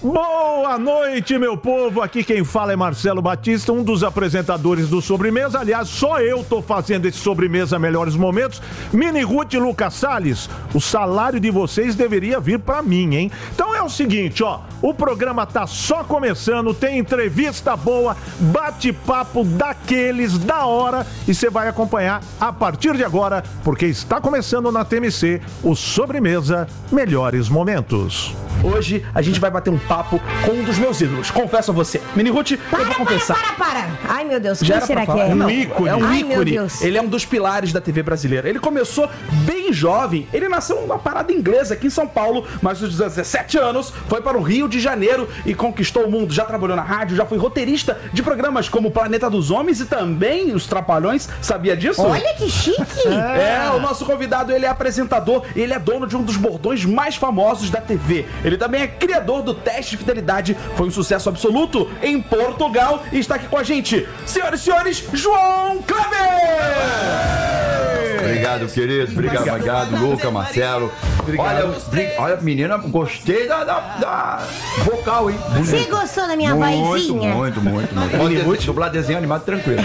Boa noite, meu povo. Aqui quem fala é Marcelo Batista, um dos apresentadores do Sobremesa. Aliás, só eu tô fazendo esse Sobremesa Melhores Momentos. Mini Ruth e Lucas Salles, o salário de vocês deveria vir pra mim, hein? Então é o seguinte, ó, o programa tá só começando, tem entrevista boa, bate-papo daqueles da hora e você vai acompanhar a partir de agora, porque está começando na TMC o Sobremesa Melhores Momentos. Hoje a gente vai bater um papo com um dos meus ídolos, confesso a você. Mini Ruth, eu vou confessar. Para! Ai, meu Deus, quem será que é? Não, ícone. É um Ai, ícone. meu Deus. Ele é um dos pilares da TV brasileira. Ele começou bem jovem. Ele nasceu numa parada inglesa aqui em São Paulo, mas aos 17 anos foi para o Rio de Janeiro e conquistou o mundo. Já trabalhou na rádio, já foi roteirista de programas como Planeta dos Homens e também Os Trapalhões. Sabia disso? Olha que chique! O nosso convidado, ele é apresentador e ele é dono de um dos bordões mais famosos da TV. Ele também é criador do Teste de Fidelidade, foi um sucesso absoluto em Portugal e está aqui com a gente, senhoras e senhores, João Kleber! Obrigado, querido. Obrigado, Luca, Marcelo. Olha, menina, gostei da vocal, hein? Você gostou da minha vozinha? Muito. Pode dublar desenho animado tranquilo.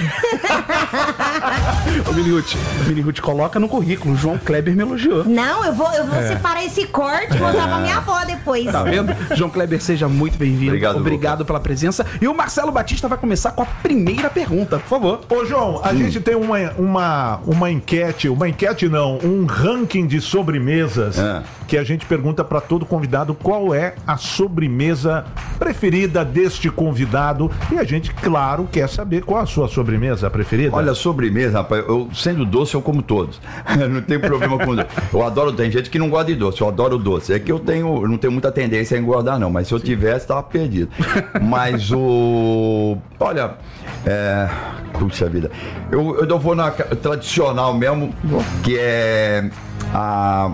Ô, Mini Ruth, coloca no currículo. João Kleber me elogiou. Não, eu vou separar esse corte e mostrar pra minha avó depois. Tá vendo? João Kleber, seja muito bem-vindo. Obrigado pela presença. E o Marcelo Batista vai começar com a primeira pergunta, por favor. Ô, João, a gente tem um ranking de sobremesas que a gente pergunta pra todo convidado qual é a sobremesa preferida deste convidado e a gente, claro, quer saber qual a sua sobremesa preferida. Olha, sobremesa, rapaz, eu sendo doce eu como todos. Não tenho problema com doce. Eu adoro, tem gente que não gosta de doce, eu adoro doce. É que eu não tenho muita tendência a engordar não, mas se eu tivesse, tava perdido. Mas olha, puxa vida, eu vou na tradicional mesmo, que é a...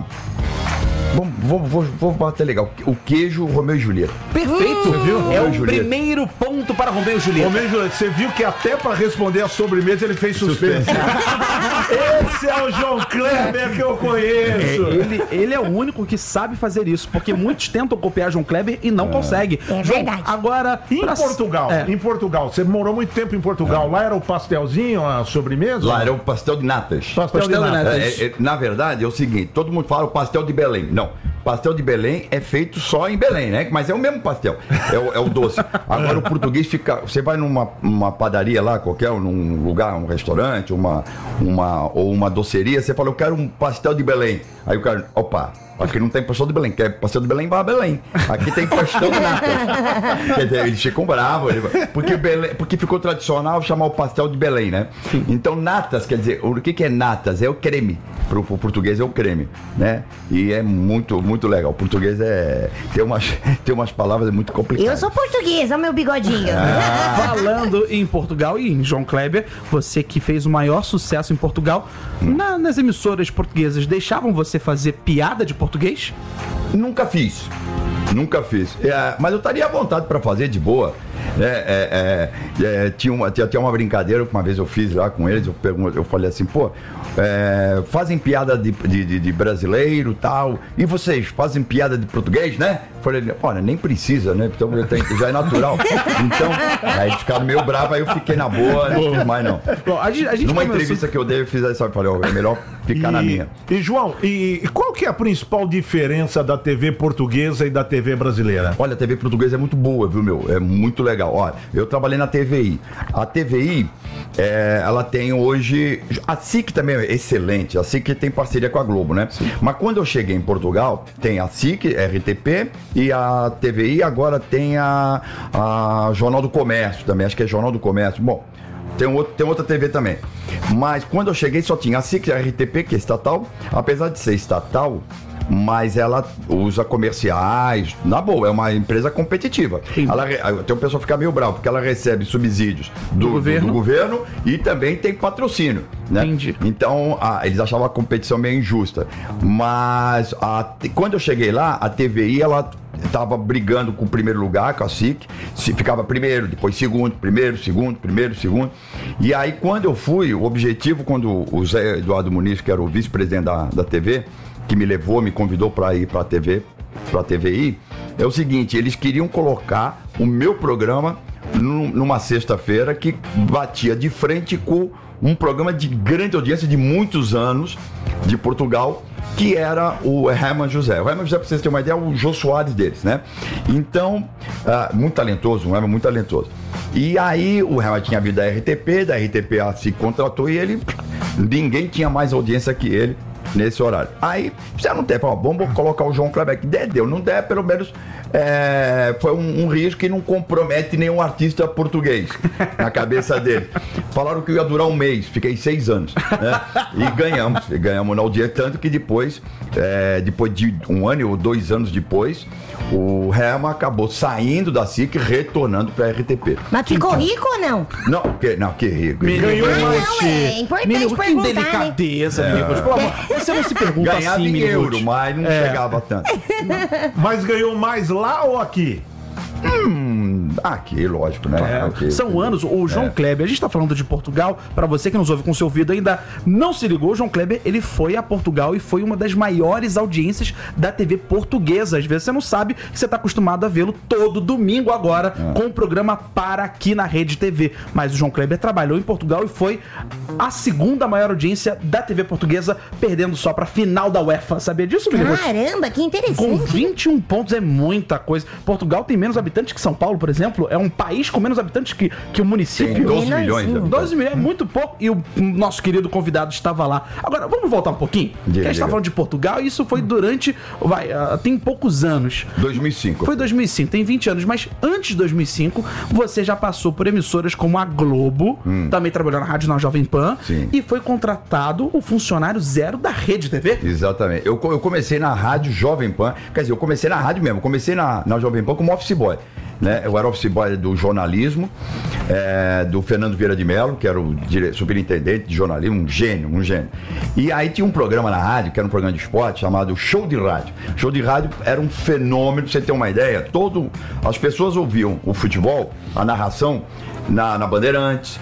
Vou bater legal. O queijo Romeu e Julieta. Perfeito! Viu? É o primeiro ponto para Romeu e Julieta. Romeu e Julieta, você viu que até pra responder a sobremesa ele fez suspense. Esse é o João Kleber que eu conheço. Ele é o único que sabe fazer isso, porque muitos tentam copiar João Kleber e não conseguem. É verdade. Agora, Em Portugal, você morou muito tempo em Portugal. Lá era o pastelzinho, a sobremesa? Lá era o pastel de natas. Pastel de natas. Na verdade, é o seguinte, todo mundo fala o pastel de Belém. Não, pastel de Belém é feito só em Belém, né? Mas é o mesmo pastel, é o doce. Agora o português fica... Você vai numa padaria lá, qualquer, num lugar, um restaurante, ou uma doceria, você fala, eu quero um pastel de Belém. Aí o cara, opa... Aqui não tem pastel de Belém, quer pastel de Belém, vai a Belém. Aqui tem pastel de natas. Quer dizer, eles ficam bravos, porque ficou tradicional chamar o pastel de Belém, né? Sim. Então, natas, quer dizer, o que é natas? É o creme. Pro português é o creme, né? E é muito, muito legal. O português tem umas palavras muito complicadas. Eu sou portuguesa, olha o meu bigodinho. Falando em Portugal e em João Kleber, você que fez o maior sucesso em Portugal, nas emissoras portuguesas, deixavam você fazer piada de português? Nunca fiz. Mas eu estaria à vontade para fazer de boa. Tinha uma brincadeira que uma vez eu fiz lá com eles. Eu falei assim, fazem piada de brasileiro e tal. E vocês fazem piada de português, né? Eu falei, olha, nem precisa, né? Então já é natural. Então, aí eles ficaram meio bravos, aí eu fiquei na boa, não fiz mais não. Bom, a gente Numa entrevista que eu dei, eu fiz essa, eu falei, é melhor ficar na minha. E João, qual que é a principal diferença da TV portuguesa e da TV brasileira? Olha, a TV portuguesa é muito boa, viu, meu? É muito legal. Olha, eu trabalhei na TVI. A TVI, ela tem hoje... A SIC também é excelente. A SIC tem parceria com a Globo, né? Sim. Mas quando eu cheguei em Portugal, tem a SIC, RTP, e a TVI agora tem a Jornal do Comércio também. Acho que é Jornal do Comércio. Bom, tem outra TV também. Mas quando eu cheguei só tinha a SIC, a RTP, que é estatal. Apesar de ser estatal, mas ela usa comerciais, na boa, é uma empresa competitiva. Tem um pessoal que fica meio bravo, porque ela recebe subsídios do governo e também tem patrocínio, né? Entendi. Então, eles achavam a competição meio injusta. Mas quando eu cheguei lá, a TVI, ela estava brigando com o primeiro lugar, com a SIC, ficava primeiro, depois segundo, primeiro, segundo. E aí, quando eu fui, o objetivo, quando o Zé Eduardo Muniz, que era o vice-presidente da TV, que me convidou para ir para a TVI, é o seguinte, eles queriam colocar o meu programa numa sexta-feira que batia de frente com um programa de grande audiência de muitos anos de Portugal, que era o Herman José. O Herman José, pra vocês terem uma ideia, é o Jô Soares deles, né? Então, muito talentoso, um Herman muito talentoso. E aí, o Herman tinha vindo da RTP se contratou e ele, ninguém tinha mais audiência que ele nesse horário. Aí, fizeram um tempo, vamos colocar o João Kleber aqui. Deu, não der, pelo menos foi um risco que não compromete nenhum artista português na cabeça dele. Falaram que ia durar um mês, fiquei 6 anos, né? E ganhamos na audiência, tanto que depois de 1 ano ou 2 anos depois, o Herman acabou saindo da SIC e retornando pra RTP. Mas ficou rico ou não? Não, que rico. Ganhou mais. Não, é importante Que perguntar, né? delicadeza, amigos. Pelo amor, você não se pergunta Ganhava assim, em Mini euro, Ruth. mas não chegava tanto. Mas ganhou mais lá ou aqui? Aqui, lógico, né? Aqui. São anos, o João Kleber, a gente tá falando de Portugal, pra você que nos ouve com seu ouvido ainda não se ligou, o João Kleber, ele foi a Portugal e foi uma das maiores audiências da TV portuguesa. Às vezes você não sabe que você tá acostumado a vê-lo todo domingo agora com o programa Para Aqui na Rede TV. Mas o João Kleber trabalhou em Portugal e foi a segunda maior audiência da TV portuguesa, perdendo só pra final da UEFA. Sabia disso, Mili Ruth? Caramba, que interessante. Com 21 pontos é muita coisa. Portugal tem menos habitantes que São Paulo, por exemplo. É um país com menos habitantes que o município. Tem 12 milhões de habitantes. 12 milhões é muito pouco. E o nosso querido convidado estava lá. Agora, vamos voltar um pouquinho? Que a gente tá falando de Portugal e isso foi durante... tem poucos anos. 2005. Foi 2005, tem 20 anos. Mas antes de 2005, você já passou por emissoras como a Globo, também trabalhou na rádio na Jovem Pan. Sim. E foi contratado o funcionário zero da Rede TV. Exatamente. Eu comecei na rádio Jovem Pan, quer dizer, eu comecei na rádio mesmo, comecei na Jovem Pan como office boy, né? Eu era office boy do jornalismo, do Fernando Vieira de Mello, que era o superintendente de jornalismo, um gênio. E aí tinha um programa na rádio, que era um programa de esporte, chamado Show de Rádio. Show de Rádio era um fenômeno, pra você ter uma ideia, as pessoas ouviam o futebol, a narração, na Bandeirantes,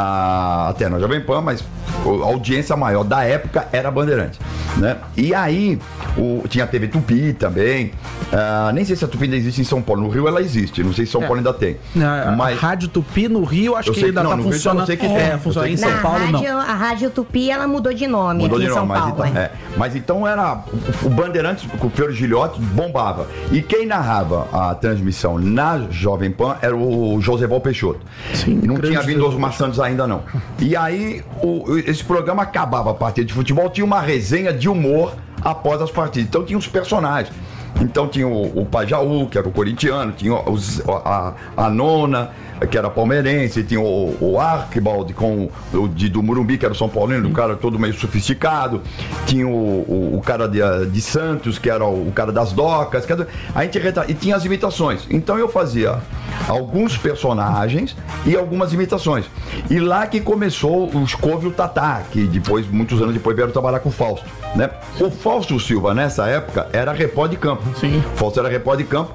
até na Jovem Pan, mas a audiência maior da época era a Bandeirantes, né? E aí tinha a TV Tupi também, nem sei se a Tupi ainda existe em São Paulo, no Rio ela existe, não sei se São Paulo ainda tem. A Rádio Tupi no Rio, acho que ainda tá funcionando. Eu sei que tem. Funciona em São Paulo, não. A Rádio Tupi, ela mudou de nome aqui em São Paulo. Mas então era o Bandeirantes, com o Fiore Gilhote, bombava. E quem narrava a transmissão na Jovem Pan era o Joséval Peixoto. Sim, não tinha vindo Osmar Santos ainda não. E aí esse programa acabava a partida de futebol, tinha uma resenha de humor após as partidas. Então tinha os personagens. Então tinha o Pajaú, que era o corintiano, tinha a Nona, que era palmeirense, tinha o Archibald do Morumbi, que era o São Paulino, o cara todo meio sofisticado, tinha o cara de Santos, que era o cara das docas, e tinha as imitações. Então eu fazia alguns personagens e algumas imitações. E lá que começou o Scovio e o Tatá, que depois, muitos anos depois, vieram trabalhar com o Fausto, né? O Fausto Silva, nessa época, era repórter de campo. Sim. O Fausto era repórter de campo.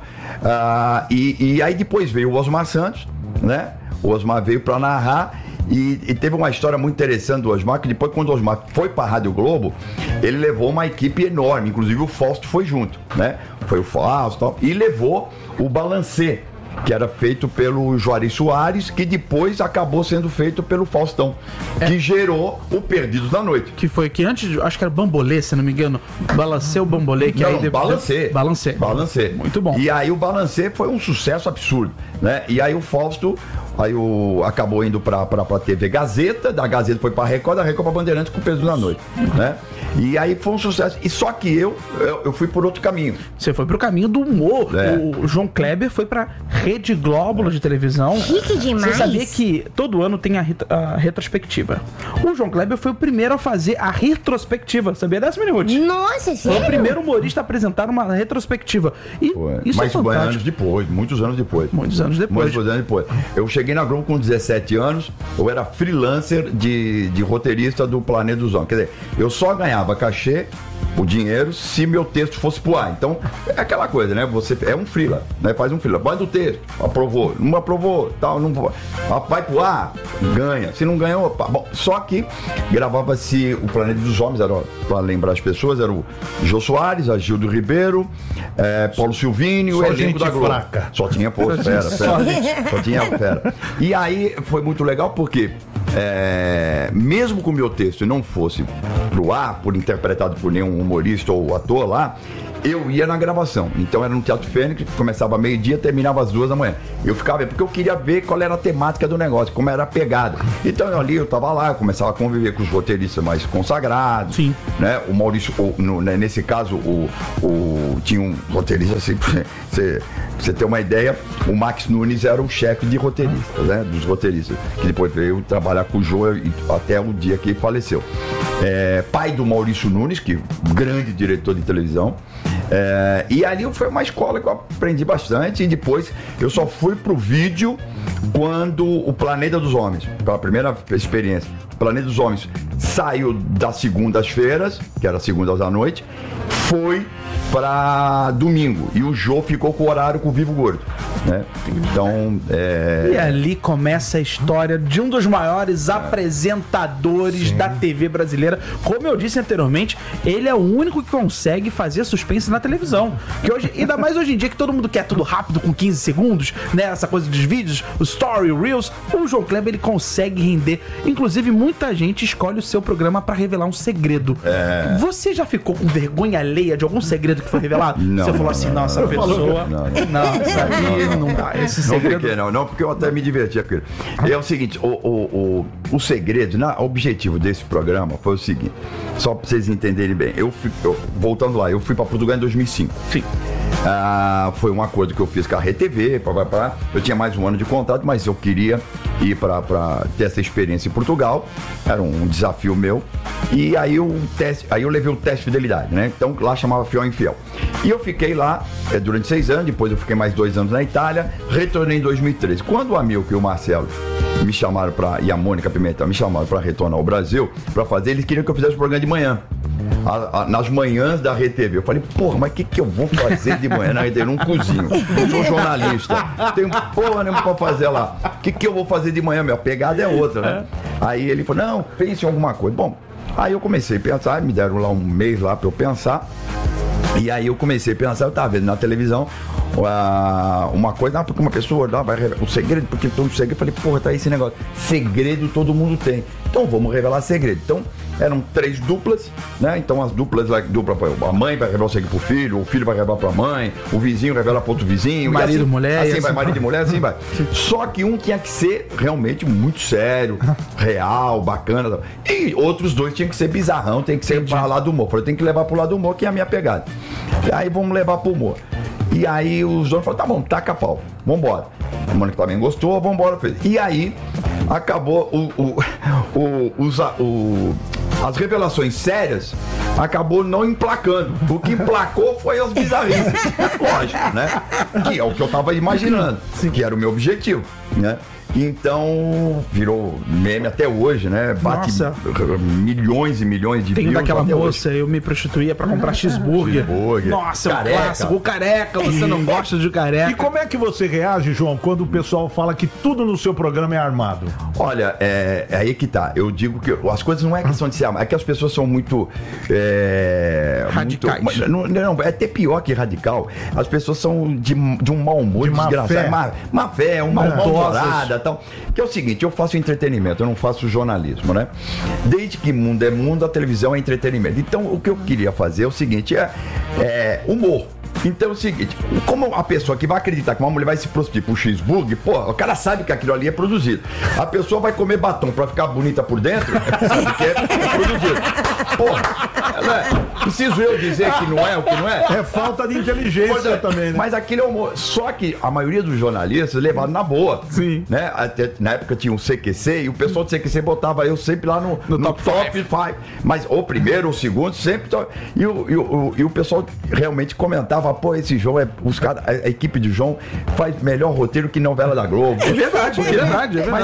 E aí depois veio o Osmar Santos, né? O Osmar veio para narrar e teve uma história muito interessante do Osmar, que depois, quando o Osmar foi para a Rádio Globo, ele levou uma equipe enorme, inclusive o Fausto foi junto, né? Foi o Fausto e tal, e levou o Balancê, que era feito pelo Juari Soares, que depois acabou sendo feito pelo Faustão, que gerou o Perdidos da Noite. Que foi que antes, acho que era Bambolê, se não me engano. Balancê ou Bambolê, que Não, aí depois... Balancê. Muito bom. E aí o Balancê foi um sucesso absurdo, né? E aí o Fausto acabou indo pra TV Gazeta, da Gazeta foi pra Record, da Record pra Bandeirantes com o Perdidos da Noite, né? E aí foi um sucesso. E só que eu fui por outro caminho. Você foi pro caminho do humor. O João Kleber foi pra Rede Globo de televisão. Chique demais. Você sabia que todo ano tem a retrospectiva? O João Kleber foi o primeiro a fazer a retrospectiva. Sabia dessa, Mini Ruth? Nossa, Foi sério? o primeiro humorista a apresentar uma retrospectiva. E isso Mas é fantástico. anos depois, muitos anos depois. Muitos anos depois. Eu cheguei na Globo com 17 anos, eu era freelancer de roteirista do Planeta dos Homens. Quer dizer, eu só ganhava cachê o dinheiro se meu texto fosse pro ar. Então, é aquela coisa, né? Você é um freela, né? Faz um freela, manda o texto, aprovou, não aprovou, tal, não vai pro ar, ganha. Se não ganhou, opa. Bom, só que gravava-se o Planeta dos Homens, era, pra lembrar as pessoas, era o Jô Soares, a Gildo Ribeiro, Paulo Silvini, o elenco da Globo. Fraca. Só tinha fera. Só tinha fera. E aí foi muito legal porque mesmo que o meu texto não fosse pro ar, interpretado por nenhum humorista ou ator lá, eu ia na gravação. Então era no Teatro Fênix, que começava meio-dia, terminava às 2 da manhã. Eu ficava, porque eu queria ver qual era a temática do negócio, como era a pegada. Então eu tava lá, eu começava a conviver com os roteiristas mais consagrados. Sim. Né? O Maurício, nesse caso, tinha um roteirista assim, pra você ter uma ideia, o Max Nunes era o chefe de roteiristas, né? Dos roteiristas, que depois veio trabalhar com o Jô até o dia que ele faleceu. Pai do Maurício Nunes, que grande diretor de televisão. E ali foi uma escola que eu aprendi bastante. E depois eu só fui pro vídeo quando o Planeta dos Homens, pela primeira experiência, o Planeta dos Homens saiu das segundas-feiras, que era segundas à noite, foi para domingo, e o Jô ficou com o horário com o Vivo Gordo, né? Então, E ali começa a história de um dos maiores apresentadores da TV brasileira. Como eu disse anteriormente, ele é o único que consegue fazer suspense na televisão. Que hoje, ainda mais hoje em dia, que todo mundo quer tudo rápido, com 15 segundos, né? Essa coisa dos vídeos, o story, o Reels. O João Kleber, ele consegue render. Inclusive, muita gente escolhe o seu programa para revelar um segredo. Você já ficou com vergonha alheia de algum segredo que foi revelado? Não, você falou assim, não, essa pessoa... Não, isso aqui não dá. Esse segredo... Não, porque eu até me diverti com ele. É o seguinte, o segredo, o objetivo desse programa foi o seguinte, só pra vocês entenderem bem, voltando lá, eu fui pra Portugal em 2005. Sim. Foi um acordo que eu fiz com a RTV, eu tinha mais um ano de contrato, mas eu queria ir pra ter essa experiência em Portugal, era um desafio meu, e aí eu levei o teste de fidelidade, né? Então lá chamava Fiel Infiel. E eu fiquei lá durante 6 anos, depois eu fiquei mais 2 anos na Itália, retornei em 2013. Quando o Amilcar e o Marcelo me chamaram e a Mônica Pimentel me chamaram para retornar ao Brasil, para fazer, eles queriam que eu fizesse o programa de manhã. Nas manhãs da RTV. Eu falei, porra, mas o que eu vou fazer de manhã na RTV? Eu não cozinho, eu sou jornalista, tenho porra nenhuma pra fazer lá. O que eu vou fazer de manhã? Minha pegada é outra, né? Aí ele falou, não, pense em alguma coisa. Bom, aí eu comecei a pensar, me deram lá um mês lá pra eu pensar. E aí eu comecei a pensar, eu tava vendo na televisão uma coisa, porque uma pessoa vai revelar o segredo, porque todo segredo, eu falei, porra, tá aí esse negócio, segredo todo mundo tem, então vamos revelar segredo. Então eram 3 duplas, né? Então as duplas, a mãe vai revelar o segredo pro filho, o filho vai revelar pra mãe, o vizinho revela pro outro vizinho, marido, assim, mulher, assim vai, marido e mulher, assim vai. Só que um tinha que ser realmente muito sério, real, bacana, e outros 2 tinham que ser bizarrão, tem que ser para lado do humor. Eu falei, tem que levar pro lado do humor, que é a minha pegada. E aí vamos levar pro humor. E aí os donos falaram, tá bom, taca pau, vambora. A Mônica também gostou, vambora. E aí acabou as revelações sérias, acabou não emplacando. O que emplacou foi as bizarrices. Lógico, né? Que é o que eu tava imaginando, que era o meu objetivo, né? Então, virou meme até hoje, né? Bate milhões e milhões de views. Tem daquela moça, hoje. Eu me prostituía pra comprar cheeseburger. Nossa, careca. Clássico, o careca, você não gosta de careca. E como é que você reage, João, quando o pessoal fala que tudo no seu programa é armado? Olha, é aí que tá. Eu digo que as coisas não é questão de ser armado, é que as pessoas são muito... radicais. Não, é até pior que radical. As pessoas são de um mau humor, de desgraçado. Má fé, uma mal-humorada. Tal, que é o seguinte, eu faço entretenimento, eu não faço jornalismo, né? Desde que mundo é mundo, a televisão é entretenimento. Então, o que eu queria fazer é o seguinte, humor. Então é o seguinte, como a pessoa que vai acreditar que uma mulher vai se prostituir por cheeseburger, pô, o cara sabe que aquilo ali é produzido. A pessoa vai comer batom pra ficar bonita por dentro, sabe que é produzido. Pô, preciso eu dizer que não é o que não é? É falta de inteligência também, né? Mas aquilo é humor. Só que a maioria dos jornalistas levaram na boa. Sim. Né? Até, na época tinha um CQC e o pessoal do CQC botava eu sempre lá no top 5. Mas ou primeiro ou segundo, sempre. E o pessoal realmente comentava, pô, esse João a equipe de João faz melhor roteiro que novela da Globo. É verdade. Mas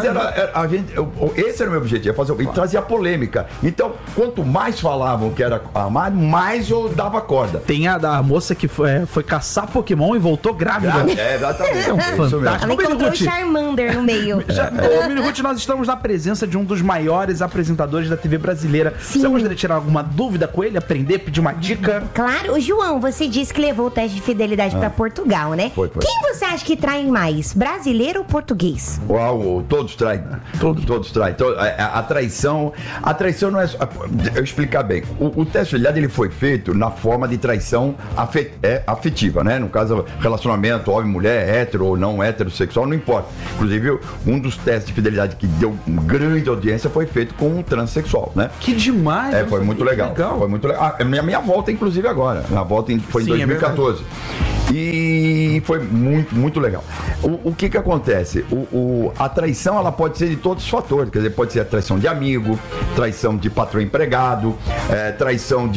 esse era o meu objetivo, trazia polêmica. Então, quanto mais falavam que era armado, mais eu dava corda. Tem a da moça que foi caçar Pokémon e voltou grávida. Exatamente. É um fantástico. Ela encontrou o Mini Ruth, Charmander no meio. Ô, Mini Ruth, nós estamos na presença de um dos maiores apresentadores da TV brasileira. Sim. Você gostaria de tirar alguma dúvida com ele, aprender, pedir uma dica? Claro, o João, você disse que levou o teste de fidelidade pra Portugal, né? Foi. Quem você acha que trai mais, brasileiro ou português? Uau, todos traem. Todos traem. A traição não é só... Eu explicar bem. O teste de fidelidade, ele foi feito na forma de traição afetiva, né? No caso, relacionamento, homem, mulher, hétero ou não heterossexual, não importa. Inclusive, um dos testes de fidelidade que deu grande audiência foi feito com um transexual, né? Que demais! Foi muito legal. Foi muito legal. Minha volta, inclusive, agora. Minha volta foi em 2014. E foi muito, muito legal. O que acontece? A traição, ela pode ser de todos os fatores. Quer dizer, pode ser a traição de amigo, traição de patrão empregado, traição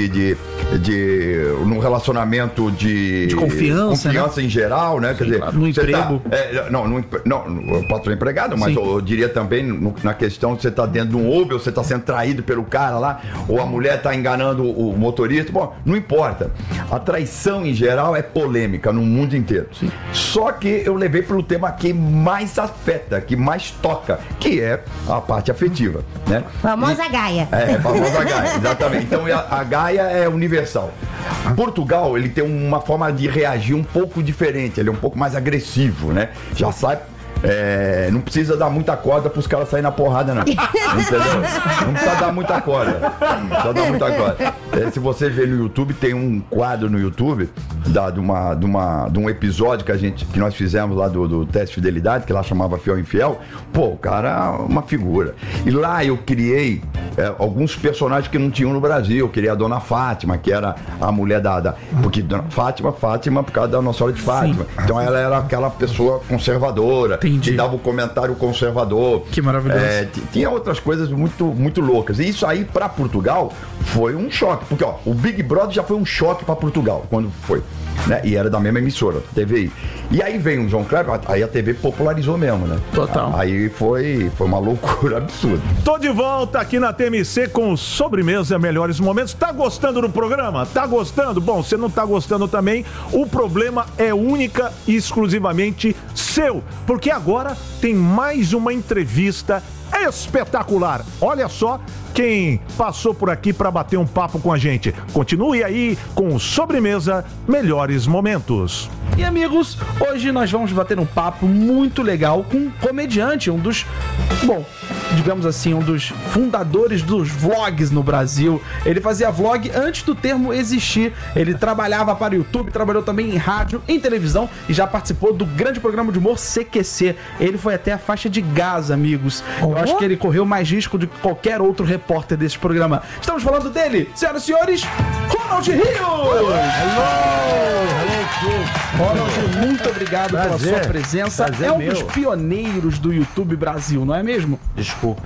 num relacionamento de confiança, né? em geral, né? Quer dizer, no emprego. O patrão empregado, mas eu diria também na questão, você tá dentro de um Uber, você tá sendo traído pelo cara lá, ou a mulher tá enganando o motorista. Bom, não importa. A traição em geral é polêmica no mundo inteiro. Sim. Só que eu levei para o tema que mais afeta, que mais toca, que é a parte afetiva, né? Famosa Gaia. Famosa Gaia, exatamente. Então a Gaia é universal. Portugal, ele tem uma forma de reagir um pouco diferente, ele é um pouco mais agressivo, né? Já sai... não precisa dar muita corda para os caras saírem na porrada, não. Entendeu? Não precisa dar muita corda. Se você ver no YouTube, tem um quadro no YouTube de um episódio que nós fizemos lá do teste de fidelidade, que lá chamava Fiel Infiel. Pô, o cara é uma figura. E lá eu criei alguns personagens que não tinham no Brasil. Eu criei a Dona Fátima, que era a mulher porque Dona Fátima por causa da Nossa Senhora de Fátima. Sim. Então ela era aquela pessoa conservadora. Que dava um comentário conservador. Que maravilhoso. Tinha outras coisas muito, muito loucas. E isso aí, pra Portugal, foi um choque. Porque, o Big Brother já foi um choque pra Portugal, quando foi. Né? E era da mesma emissora, TVI. E aí veio o João Kleber, aí a TV popularizou mesmo, né? Total. Aí foi uma loucura absurda. Tô de volta aqui na TMC com Sobremesa Melhores Momentos. Tá gostando do programa? Tá gostando? Bom, se não tá gostando também, o problema é única e exclusivamente seu. Porque agora tem mais uma entrevista espetacular. Olha só quem passou por aqui para bater um papo com a gente. Continue aí com Sobremesa Melhores Momentos. E amigos, hoje nós vamos bater um papo muito legal com um comediante, um dos fundadores dos vlogs no Brasil. Ele fazia vlog antes do termo existir. Ele trabalhava para o YouTube, trabalhou também em rádio, em televisão e já participou do grande programa de humor CQC. Ele foi até a faixa de Gaza, amigos. Eu acho que ele correu mais risco de qualquer outro repórter desse programa. Estamos falando dele, senhoras e senhores, Ronald Rios! Ronald, muito obrigado pela sua presença. Prazer é um meu. dos pioneiros do YouTube Brasil, não é mesmo? Desculpa.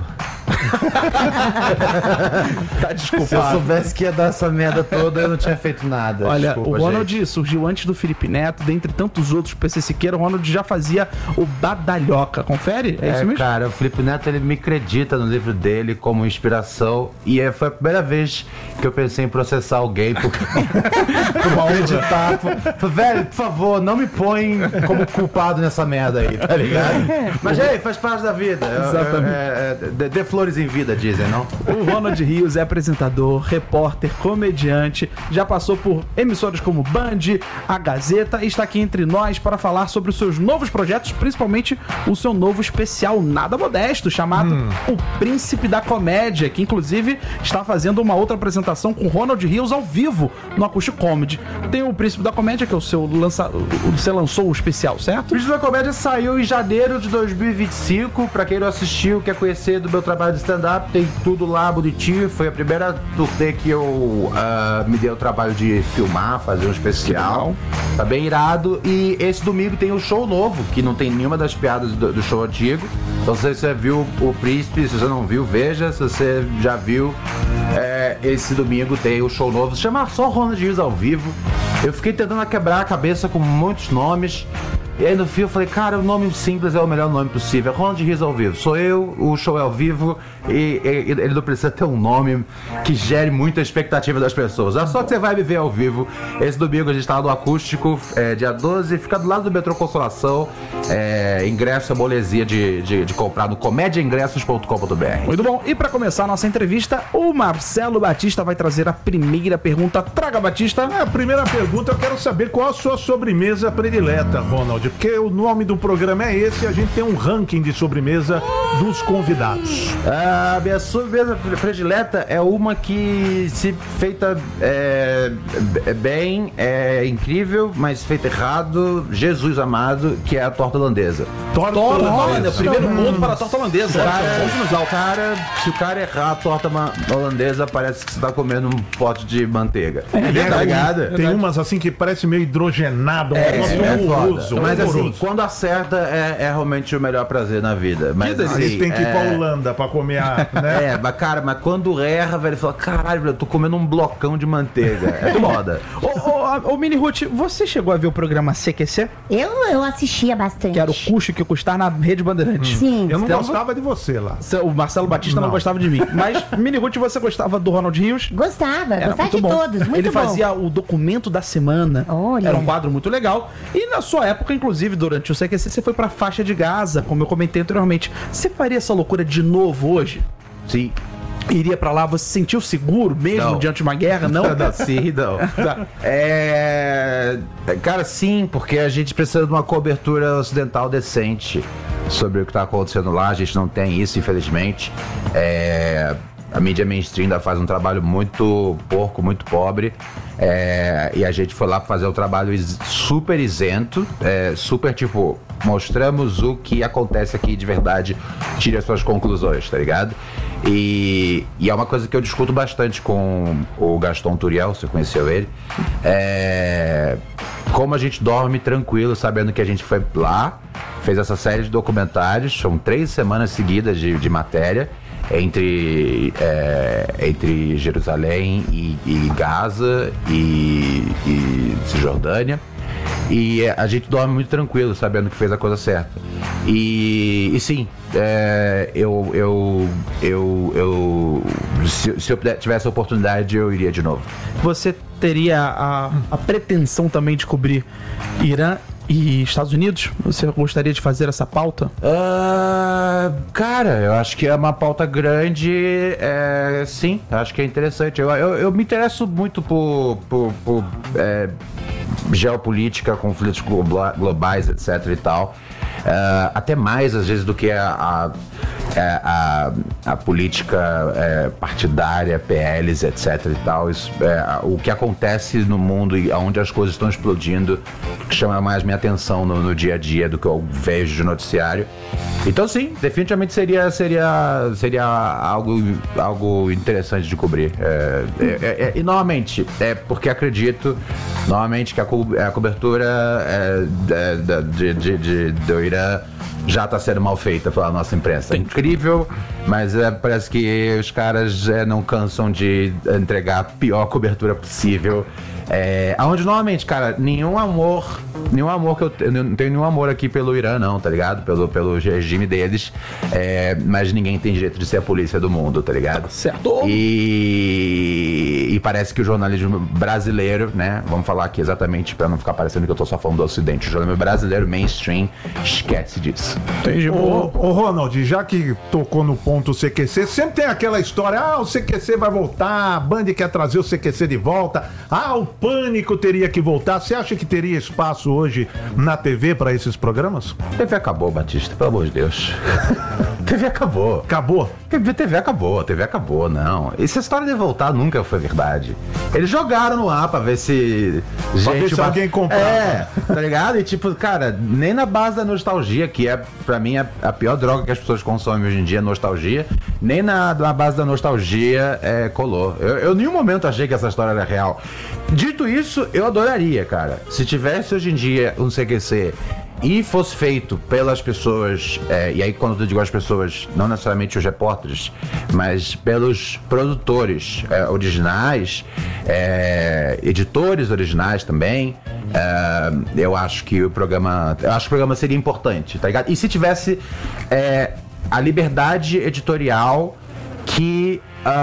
Tá desculpado. Se eu soubesse que ia dar essa merda toda, eu não tinha feito nada. Olha, Desculpa, o Ronald gente. surgiu antes do Felipe Neto, dentre tantos outros PC Siqueira. O Ronald já fazia o Badalhoca. Confere? É isso mesmo? Cara, o Felipe Neto, ele me acredita no livro dele como inspiração. E foi a primeira vez que eu pensei em processar alguém por acreditar. Velho, por favor, não me põe como culpado nessa merda aí, tá ligado? Mas, faz parte da vida. Exatamente. Dê flores em vida, dizem, não? O Ronald Rios é apresentador, repórter, comediante, já passou por emissoras como Band, a Gazeta e está aqui entre nós para falar sobre os seus novos projetos, principalmente o seu novo especial nada modesto, chamado O Príncipe da Comédia, que inclusive está fazendo uma outra apresentação com Ronald Rios ao vivo no Acústico Comedy. Tem o Príncipe da Comédia, que é o seu você lançou o especial, certo? O Príncipe da Comédia saiu em janeiro de 2025. Pra quem não assistiu, quer conhecer do meu trabalho de stand-up, tem tudo lá bonitinho. Foi a primeira turnê que eu me dei o trabalho de filmar, fazer um especial. Tá bem irado. E esse domingo tem um show novo, que não tem nenhuma das piadas do show antigo. Então se você viu o Príncipe, se você não viu, veja. Se você já viu, esse domingo tem o show novo. Se chama só Ronald Rios ao vivo. Eu fiquei tentando quebrar a cabeça com muitos nomes. E aí no fim eu falei, cara, o nome simples é o melhor nome possível. Ronald Rios ao vivo. Sou eu, o show é ao vivo e ele não precisa ter um nome que gere muita expectativa das pessoas. É só que você vai me ver ao vivo. Esse domingo a gente tá no Acústico, dia 12, fica do lado do Metrô Consolação. Ingresso é molezinha de comprar no comediaingressos.com.br. Muito bom. E pra começar a nossa entrevista, o Marcelo Batista vai trazer a primeira pergunta. Traga, Batista. A primeira pergunta, eu quero saber qual a sua sobremesa predileta, Ronald, porque o nome do programa é esse e a gente tem um ranking de sobremesa dos convidados. A minha sobremesa predileta é uma que, se feita bem, é incrível, mas feita errado, Jesus amado, que é a torta holandesa. Torta holandesa. Primeiro ponto para a torta holandesa. Se o cara errar a torta holandesa, parece que você tá comendo um pote de manteiga. Tem umas assim que parece meio hidrogenado, horroroso. Mas assim, quando acerta, é realmente o melhor prazer na vida. Mas assim, tem que ir pra Holanda pra comer né? Mas quando erra, velho, ele fala, caralho, eu tô comendo um blocão de manteiga. É foda. Ô Mini Ruth, você chegou a ver o programa CQC? Eu assistia bastante. Que era o Cuxo que custar na Rede Bandeirantes. Sim. Eu não gostava de você lá. O Marcelo Batista não gostava de mim. Mas, Mini Ruth, você gostava do Ronald Rios? Gostava de bom. todos, muito Ele bom. fazia o documento da semana. Olha. Era um quadro muito legal. E na sua época, inclusive, durante o CQC, você foi pra faixa de Gaza, como eu comentei anteriormente. Você faria essa loucura de novo hoje? Sim. Iria pra lá, você se sentiu seguro mesmo diante de uma guerra? Não? Sim, não. Cara, sim, porque a gente precisa de uma cobertura ocidental decente sobre o que tá acontecendo lá. A gente não tem isso, infelizmente. A mídia mainstream ainda faz um trabalho muito porco, muito pobre. E a gente foi lá pra fazer um trabalho super isento, super tipo, mostramos o que acontece aqui de verdade, tire as suas conclusões, tá ligado? E é uma coisa que eu discuto bastante com o Gaston Turiel, você conheceu ele. Como a gente dorme tranquilo, sabendo que a gente foi lá, fez essa série de documentários, são 3 semanas seguidas de matéria, entre Jerusalém e Gaza e Cisjordânia. E a gente dorme muito tranquilo, sabendo que fez a coisa certa. E sim, se eu tivesse a oportunidade, eu iria de novo. Você teria a pretensão também de cobrir Irã e Estados Unidos? Você gostaria de fazer essa pauta? Cara, eu acho que é uma pauta grande, sim, acho que é interessante. Eu me interesso muito por geopolítica, conflitos globais, etc e tal. Até mais, às vezes, do que a política partidária, PLs, etc e tal. Isso, o que acontece no mundo e onde as coisas estão explodindo, que chama mais minha atenção no dia a dia do que eu vejo de noticiário. Então sim, definitivamente seria algo interessante de cobrir. E novamente, porque acredito novamente que a cobertura do Irã já está sendo mal feita pela nossa imprensa. É incrível, mas parece que os caras não cansam de entregar a pior cobertura possível. Onde, novamente, cara, nenhum amor que eu não tenho nenhum amor aqui pelo Irã, não, tá ligado? Pelo regime deles, mas ninguém tem direito de ser a polícia do mundo, tá ligado? Certo. E parece que o jornalismo brasileiro, né, vamos falar aqui exatamente pra não ficar parecendo que eu tô só falando do Ocidente, o jornalismo brasileiro mainstream esquece disso. Entendi. Ô Ronald, já que tocou no ponto CQC, sempre tem aquela história, o CQC vai voltar, a Band quer trazer o CQC de volta, o Pânico teria que voltar. Você acha que teria espaço hoje na TV para esses programas? TV acabou, Batista, pelo amor de Deus. TV acabou. Acabou? TV acabou, não. Essa história de voltar nunca foi verdade. Eles jogaram no ar pra ver se alguém comprava. Tá ligado? E tipo, cara, nem na base da nostalgia, que pra mim a pior droga que as pessoas consomem hoje em dia é nostalgia, nem na base da nostalgia colou. Eu em nenhum momento achei que essa história era real. Dito isso, eu adoraria, cara, se tivesse hoje em dia um CQC e fosse feito pelas pessoas, e aí quando eu digo as pessoas, não necessariamente os repórteres, mas pelos produtores originais, editores originais também, Eu acho que o programa seria importante, tá ligado? E se tivesse a liberdade editorial que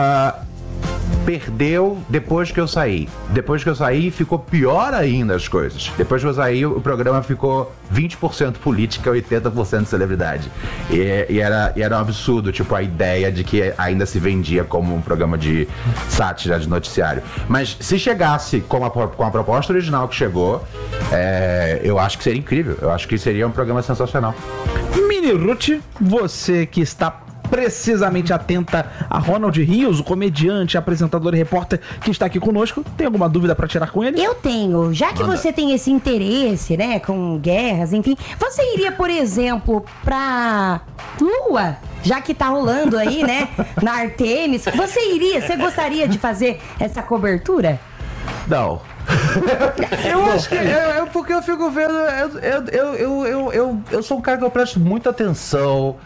perdeu depois que eu saí. Depois que eu saí, ficou pior ainda as coisas. Depois que eu saí, o programa ficou 20% política, 80% celebridade. E era um absurdo, tipo, a ideia de que ainda se vendia como um programa de sátira, de noticiário. Mas se chegasse com a proposta original que chegou, eu acho que seria incrível. Eu acho que seria um programa sensacional. Mini Ruth, você que está precisamente atenta a Ronald Rios, o comediante, apresentador e repórter que está aqui conosco, tem alguma dúvida para tirar com ele? Eu tenho. Já que você tem esse interesse, né, com guerras, enfim, você iria, por exemplo, pra Lua? Já que tá rolando aí, né, na Artemis, você gostaria de fazer essa cobertura? Não. Eu acho que porque eu fico vendo, eu sou um cara que eu presto muita atenção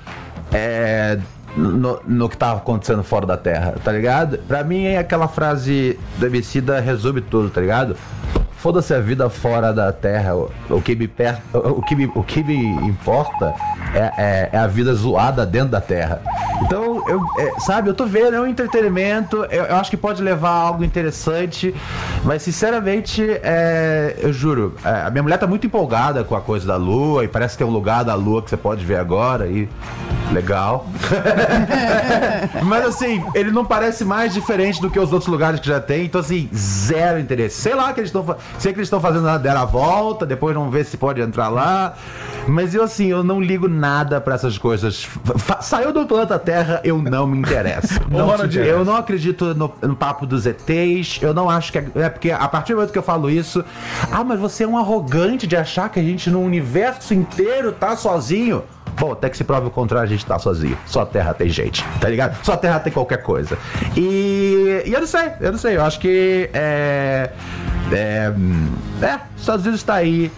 no que tá acontecendo fora da Terra, tá ligado? Pra mim, aquela frase do Emicida resume tudo, tá ligado? Foda-se a vida fora da Terra, o que me importa é a vida zoada dentro da Terra. Então, eu tô vendo, é um entretenimento, eu acho que pode levar a algo interessante, mas sinceramente, eu juro, a minha mulher tá muito empolgada com a coisa da Lua, e parece que tem um lugar da Lua que você pode ver agora, e legal. Mas assim, ele não parece mais diferente do que os outros lugares que já tem, então assim, zero interesse. Sei lá que eles estão fazendo deram a volta, depois vamos ver se pode entrar lá. Mas eu não ligo nada pra essas coisas. Saiu do planeta Terra, eu não me interesso. Eu não acredito no papo dos ETs. Eu não acho que é porque a partir do momento que eu falo isso, mas você é um arrogante de achar que a gente no universo inteiro tá sozinho. Bom, até que se prove o contrário, a gente tá sozinho. Só a Terra tem gente, tá ligado? Só a Terra tem qualquer coisa. E eu não sei, eu acho que Estados Unidos tá aí.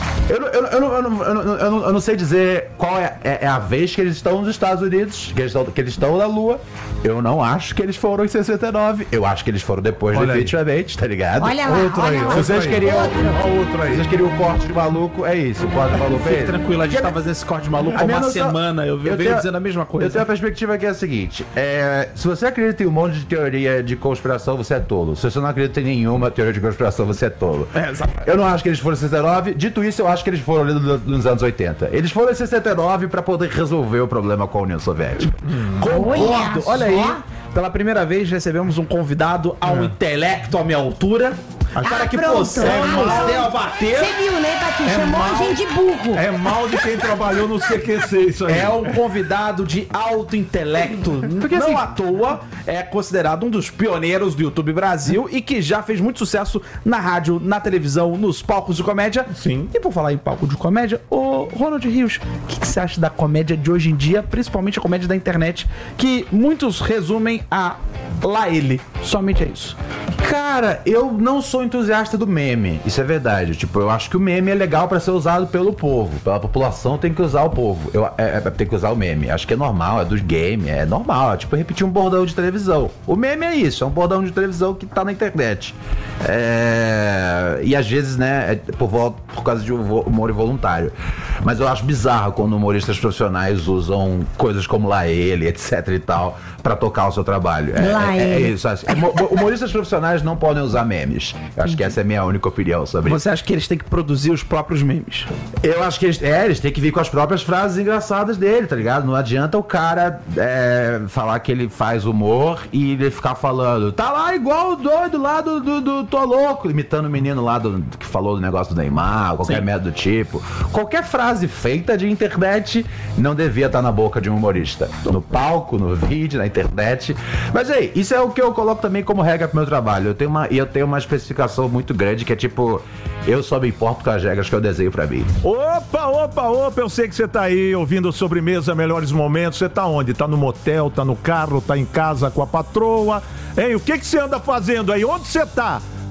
Eu não sei dizer qual é a vez que eles estão nos Estados Unidos, que eles estão na Lua. Eu não acho que eles foram em 69. Eu acho que eles foram depois, definitivamente, tá ligado? Olha lá, Outro aí. olha lá. Vocês queriam outro aí. Vocês queriam o corte de maluco? É isso, o corte de maluco. Fique tranquilo, a gente tá fazendo esse corte de maluco há uma semana. Eu venho dizendo a mesma coisa. Eu tenho a perspectiva que é a seguinte: se você acredita em um monte de teoria de conspiração, você é tolo. Se você não acredita em nenhuma teoria de conspiração, você é tolo. Eu não acho que eles foram em 69. Dito isso, eu acho que eles foram ali nos anos 80. Eles foram em 69 para poder resolver o problema com a União Soviética. Concordo. Olha aí, pela primeira vez recebemos um convidado a um intelecto à minha altura. O cara que consegue bater. Você viu, né, Tati? Chamou a gente de burro. É mal de quem trabalhou no CQC isso aí. É um convidado de alto intelecto. Porque não à toa é considerado um dos pioneiros do YouTube Brasil e que já fez muito sucesso na rádio, na televisão, nos palcos de comédia. Sim. E por falar em palco de comédia, ô Ronald Rios, o que você acha da comédia de hoje em dia, principalmente a comédia da internet, que muitos resumem a lá ele. Somente é isso. Cara, eu não sou entusiasta do meme, isso é verdade. Tipo, eu acho que o meme é legal pra ser usado pelo povo. Pela população tem que usar o povo. Tem que usar o meme. Acho que é normal, é dos games, é normal. É tipo repetir um bordão de televisão. O meme é isso, é um bordão de televisão que tá na internet. E às vezes, né, por causa de humor involuntário. Mas eu acho bizarro quando humoristas profissionais usam coisas como lá ele, etc e tal, pra tocar o seu trabalho. É isso. Assim. Humoristas profissionais não podem usar memes. Eu acho que essa é a minha única opinião sobre isso. Você acha que eles têm que produzir os próprios memes? Eu acho que eles têm que vir com as próprias frases engraçadas dele, tá ligado? Não adianta o cara falar que ele faz humor e ele ficar falando, tá lá igual o doido lá do Tô Louco, imitando o menino lá que falou do negócio do Neymar, qualquer merda do tipo. Qualquer frase feita de internet não devia estar na boca de um humorista. No palco, no vídeo, na internet. Mas aí, isso é o que eu coloco também como regra pro meu trabalho. Eu tenho uma especificação muito grande que é tipo, eu só me importo com as regras que eu desenho pra mim. Opa, eu sei que você tá aí ouvindo Sobremesa Melhores Momentos. Você tá onde? Tá no motel, tá no carro, tá em casa com a patroa? Hein? O que você anda fazendo aí? Onde você tá?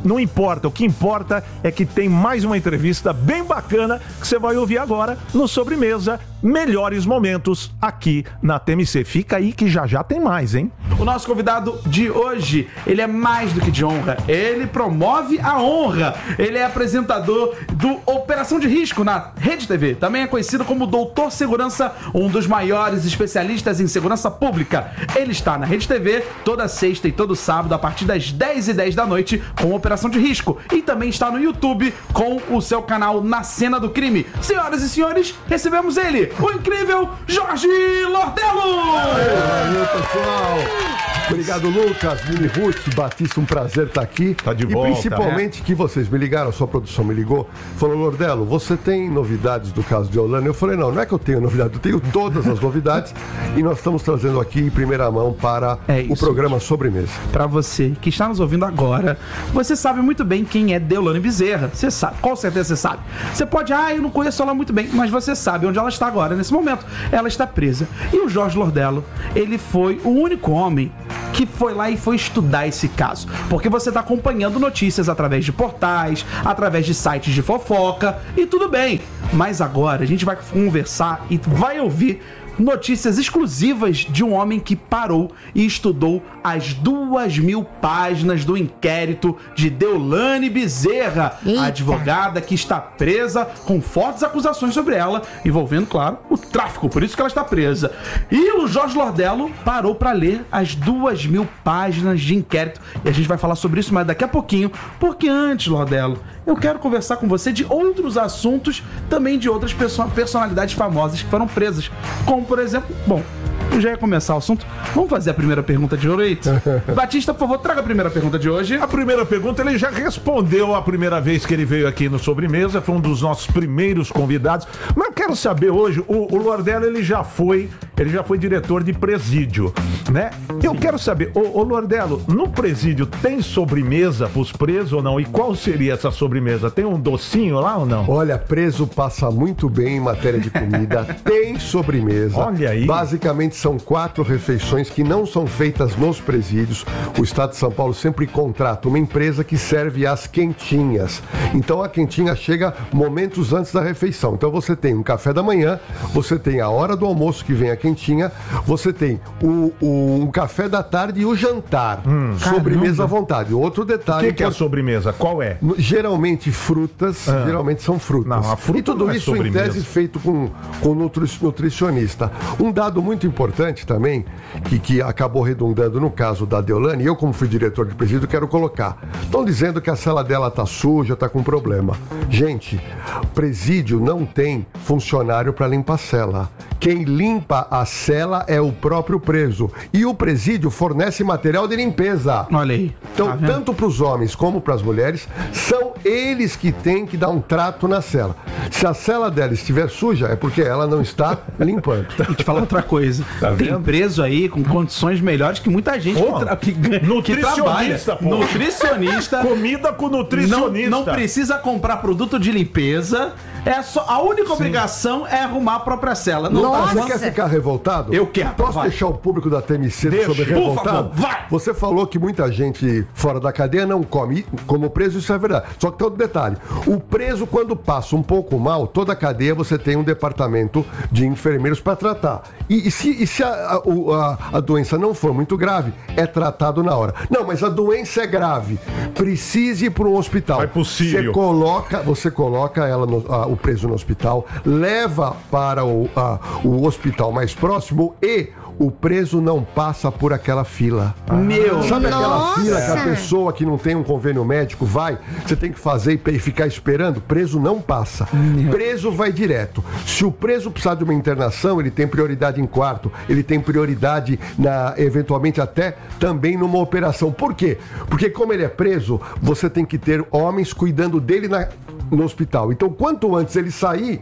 não importa. O que importa é que tem mais uma entrevista bem bacana que você vai ouvir agora no Sobremesa. Melhores momentos aqui na TMC. Fica aí que já tem mais, hein? O nosso convidado de hoje, ele é mais do que de honra. Ele promove a honra. Ele é apresentador do Operação de Risco na Rede TV. Também é conhecido como Doutor Segurança, um dos maiores especialistas em segurança pública. Ele está na Rede TV toda sexta e todo sábado a partir das 10h10 da noite com Operação de Risco. E também está no YouTube com o seu canal Na Cena do Crime. Senhoras e senhores, recebemos ele, o incrível Jorge Lordello! Valeu, pessoal! Obrigado, Lucas, Mini Ruth, Batista, um prazer estar aqui. Tá de volta, e principalmente que vocês me ligaram, a sua produção me ligou, falou, Lordello, você tem novidades do caso de Deolane? Eu falei, não é que eu tenho novidade, eu tenho todas as novidades e nós estamos trazendo aqui em primeira mão para o programa Sobremesa. Para você que está nos ouvindo agora, você sabe muito bem quem é Deolane Bezerra. Você sabe, com certeza você sabe. Você pode, eu não conheço ela muito bem, mas você sabe onde ela está agora, nesse momento. Ela está presa. E o Jorge Lordello, ele foi o único homem que foi lá e foi estudar esse caso. Porque você está acompanhando notícias através de portais, através de sites de fofoca, e tudo bem. Mas agora a gente vai conversar e vai ouvir notícias exclusivas de um homem que parou e estudou as 2.000 páginas do inquérito de Deolane Bezerra, a advogada que está presa com fortes acusações sobre ela, envolvendo, claro, o tráfico, por isso que ela está presa. E o Jorge Lordello parou para ler as 2.000 páginas de inquérito, e a gente vai falar sobre isso mais daqui a pouquinho, porque antes, Lordello, eu quero conversar com você de outros assuntos, também de outras personalidades famosas que foram presas, como por exemplo, eu já ia começar o assunto. Vamos fazer a primeira pergunta de hoje? Batista, por favor, traga a primeira pergunta de hoje. A primeira pergunta ele já respondeu a primeira vez que ele veio aqui no Sobremesa, foi um dos nossos primeiros convidados. Mas eu quero saber hoje, o Lordello ele já foi diretor de presídio, né? Eu quero saber, ô Lordello, no presídio tem sobremesa pros presos ou não? E qual seria essa sobremesa? Tem um docinho lá ou não? Olha, preso passa muito bem em matéria de comida, tem sobremesa. Olha aí. Basicamente são 4 refeições que não são feitas nos presídios. O Estado de São Paulo sempre contrata uma empresa que serve as quentinhas. Então a quentinha chega momentos antes da refeição. Então você tem um café da manhã, você tem a hora do almoço que vem a quentinha, você tem o café da tarde e o jantar. Sobremesa à vontade. Outro detalhe... O que é a sobremesa? Qual é? Geralmente frutas, geralmente são frutas. Não, a fruta e tudo não é isso em sobremesa. tese feito com nutricionista. Um dado muito importante também, que acabou redundando no caso da Deolane, e eu como fui diretor de presídio quero colocar. Estão dizendo que a cela dela tá suja, tá com problema. Gente, presídio não tem funcionário para limpar a cela. Quem limpa a cela é o próprio preso. E o presídio fornece material de limpeza. Olha aí. Então, tanto para os homens como para as mulheres, são eles que têm que dar um trato na cela. Se a cela dela estiver suja, é porque ela não está limpando. E te falar outra coisa. Tem preso aí com condições melhores que muita gente que trabalha. Nutricionista. Comida com nutricionista. Não precisa comprar produto de limpeza. A única obrigação é arrumar a própria cela. Você quer ficar revoltado? Eu quero. Posso deixar o público da TMC sobre revoltado? Por favor, vai! Você falou que muita gente fora da cadeia não come. E, como preso, isso é verdade. Só que tem outro detalhe. O preso, quando passa um pouco mal, toda a cadeia você tem um departamento de enfermeiros para tratar. E se a doença não for muito grave, é tratado na hora. Não, mas a doença é grave. Precise ir para um hospital. É possível. Você coloca ela o preso no hospital, leva para o hospital mais próximo e o preso não passa por aquela fila. Sabe aquela fila que a pessoa que não tem um convênio médico vai, você tem que fazer e ficar esperando? Preso não passa. Preso vai direto. Se o preso precisar de uma internação, ele tem prioridade em quarto, ele tem prioridade eventualmente até também numa operação. Por quê? Porque como ele é preso, você tem que ter homens cuidando dele no hospital. Então, quanto antes ele sair,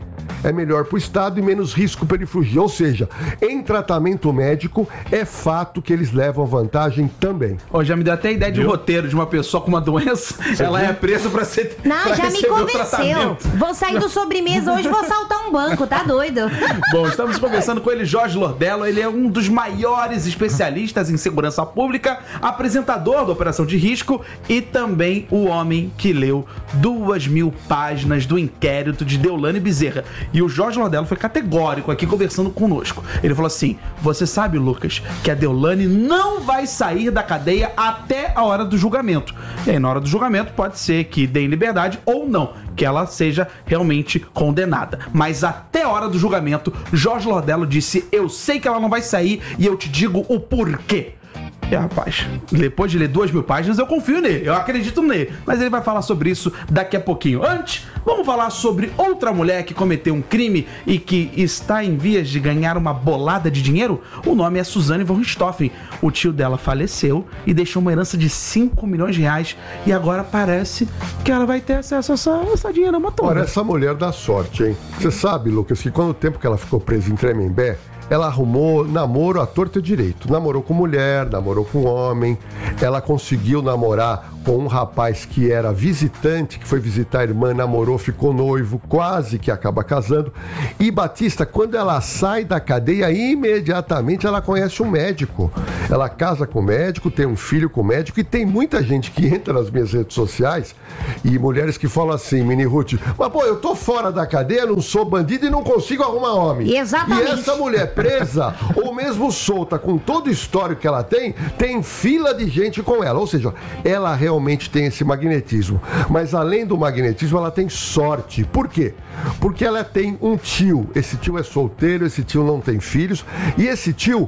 é melhor para o Estado e menos risco para ele fugir. Ou seja, em tratamento médico, é fato que eles levam vantagem também. Ó, já me deu até a ideia de roteiro de uma pessoa com uma doença, ela é presa para ser. Não, já me convenceu. Vou sair do sobremesa hoje, vou saltar um banco, tá doido? Bom, estamos conversando com ele, Jorge Lordello. Ele é um dos maiores especialistas em segurança pública, apresentador da Operação de Risco e também o homem que leu 2.000 páginas do inquérito de Deolane Bezerra. E o Jorge Lordello foi categórico aqui conversando conosco. Ele falou assim: você sabe, Lucas, que a Deolane não vai sair da cadeia até a hora do julgamento. E aí, na hora do julgamento, pode ser que dê liberdade ou não, que ela seja realmente condenada. Mas até a hora do julgamento, Jorge Lordello disse: eu sei que ela não vai sair e eu te digo o porquê. Rapaz, depois de ler 2.000 páginas, eu confio nele, eu acredito nele. Mas ele vai falar sobre isso daqui a pouquinho. Antes, vamos falar sobre outra mulher que cometeu um crime e que está em vias de ganhar uma bolada de dinheiro. O nome é Suzane von Richthofen. O tio dela faleceu e deixou uma herança de 5 milhões de reais. E agora parece que ela vai ter acesso a essa dinheirama toda. Ora, essa mulher dá sorte, hein? Você sabe, Lucas, que quando o tempo que ela ficou presa em Tremembé, ela arrumou namoro à torta e direito. Namorou com mulher, namorou com homem. Ela conseguiu namorar com um rapaz que era visitante, que foi visitar a irmã, namorou, ficou noivo, quase que acaba casando. E Batista, quando ela sai da cadeia, imediatamente ela conhece um médico. Ela casa com o médico, tem um filho com o médico, e tem muita gente que entra nas minhas redes sociais e mulheres que falam assim: Mini Ruth, mas pô, eu tô fora da cadeia, não sou bandido e não consigo arrumar homem. Exatamente. E essa mulher presa, ou mesmo solta, com todo o histórico que ela tem fila de gente com ela. Ou seja, ela realmente tem esse magnetismo. Mas além do magnetismo, ela tem sorte. Por quê? Porque ela tem um tio. Esse tio é solteiro, esse tio não tem filhos. E esse tio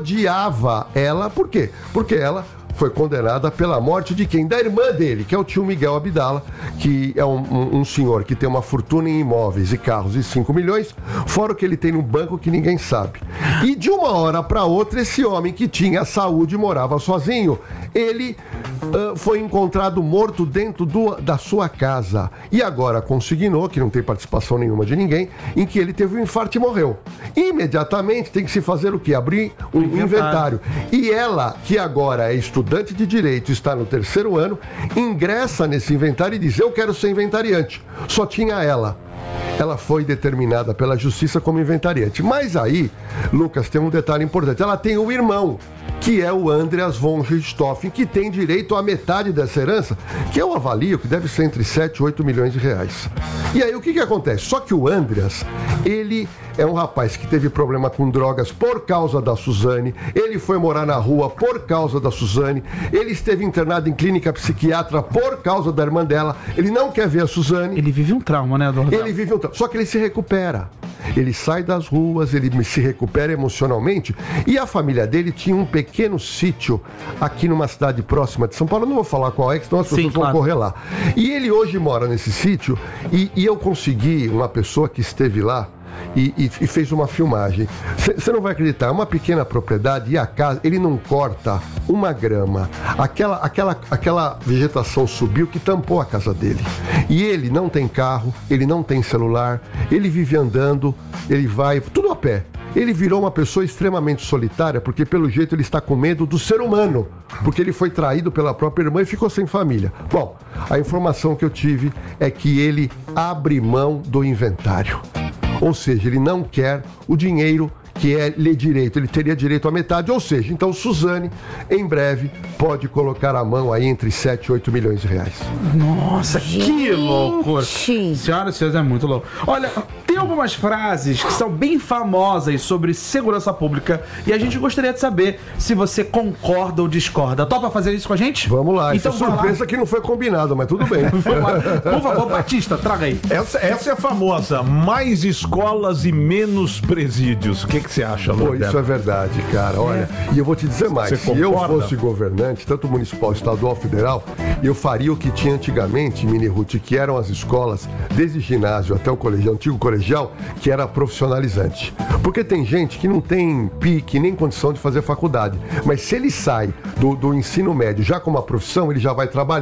odiava ela. Por quê? Porque ela foi condenada pela morte de quem? Da irmã dele, que é o tio Miguel Abdala, que é um senhor que tem uma fortuna em imóveis e carros de 5 milhões, fora o que ele tem no banco que ninguém sabe. E de uma hora para outra, esse homem que tinha saúde e morava sozinho, ele foi encontrado morto dentro da sua casa. E agora consignou, que não tem participação nenhuma de ninguém, em que ele teve um infarto e morreu. Imediatamente tem que se fazer o quê? Abrir um inventário. E ela, que agora é estudante de direito, está no 3º ano, ingressa nesse inventário e diz: eu quero ser inventariante. Só tinha ela. Ela foi determinada pela justiça como inventariante. Mas aí, Lucas, tem um detalhe importante. Ela tem um irmão, que é o Andreas von Richthofen, que tem direito à metade dessa herança, que eu avalio que deve ser entre 7 e 8 milhões de reais. E aí, o que acontece? Só que o Andreas, ele é um rapaz que teve problema com drogas por causa da Suzane, ele foi morar na rua por causa da Suzane, ele esteve internado em clínica psiquiátrica por causa da irmã dela, ele não quer ver a Suzane. Ele vive um trauma, né, Eduardo? Ele vive um trauma, só que ele se recupera. Ele sai das ruas, ele se recupera emocionalmente, e a família dele tinha um pequeno sítio aqui numa cidade próxima de São Paulo. Eu não vou falar qual é, que senão as pessoas vão correr lá. E ele hoje mora nesse sítio, e eu consegui uma pessoa que esteve lá e fez uma filmagem. Você não vai acreditar, é uma pequena propriedade e a casa, ele não corta uma grama. Aquela vegetação subiu que tampou a casa dele. E ele não tem carro, ele não tem celular, ele vive andando, ele vai, tudo a pé. Ele virou uma pessoa extremamente solitária, porque pelo jeito ele está com medo do ser humano, porque ele foi traído pela própria irmã e ficou sem família. Bom, a informação que eu tive é que ele abre mão do inventário. Ou seja, ele não quer o dinheiro que é lhe direito, ele teria direito à metade, ou seja, então Suzane, em breve, pode colocar a mão aí entre 7 e 8 milhões de reais. Nossa, que loucura! Senhoras e senhores, é muito louco. Olha, tem algumas frases que são bem famosas sobre segurança pública e a gente gostaria de saber se você concorda ou discorda. Topa fazer isso com a gente? Vamos lá, então, essa surpresa que não foi combinado, mas tudo bem. Vamos lá. Por favor, Batista, traga aí. Essa é a famosa: mais escolas e menos presídios. O que você acha, Pô, isso é verdade, cara. Olha, e eu vou te dizer mais. Se eu fosse governante, tanto municipal, estadual, federal, eu faria o que tinha antigamente, Mini Ruth, que eram as escolas, desde ginásio até o colegial, antigo colegial, que era profissionalizante. Porque tem gente que não tem pique nem condição de fazer faculdade, mas se ele sai do ensino médio já com uma profissão, ele já vai trabalhar.